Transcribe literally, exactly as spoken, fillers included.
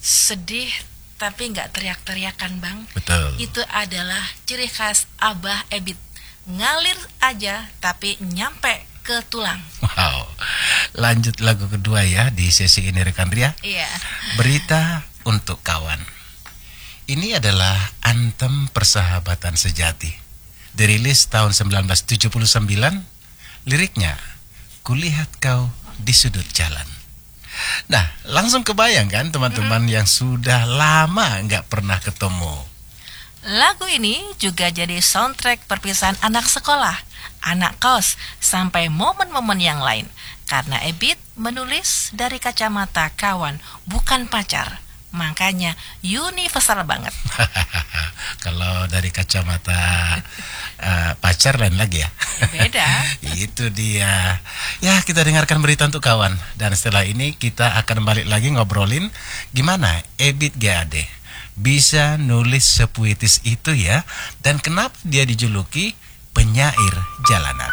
sedih tapi nggak teriak-teriakan, Bang. Betul. Itu adalah ciri khas Abah Ebit. Ngalir aja tapi nyampe ke tulang. Wow. Lanjut lagu kedua ya di sesi ini rekan Ria. Iya. Berita untuk kawan. Ini adalah anthem persahabatan sejati. Dirilis tahun sembilan belas tujuh puluh sembilan. Liriknya, kulihat kau di sudut jalan. Nah, langsung kebayang kan teman-teman yang sudah lama nggak pernah ketemu. Lagu ini juga jadi soundtrack perpisahan anak sekolah, anak kos, sampai momen-momen yang lain. Karena Ebit menulis dari kacamata kawan, bukan pacar. Makanya universal banget. Kalau dari kacamata uh, pacar lain lagi ya. Beda. Itu dia. Ya, kita dengarkan berita untuk kawan. Dan setelah ini kita akan balik lagi ngobrolin gimana Ebit G A D bisa nulis sepuitis itu ya. Dan kenapa dia dijuluki penyair jalanan.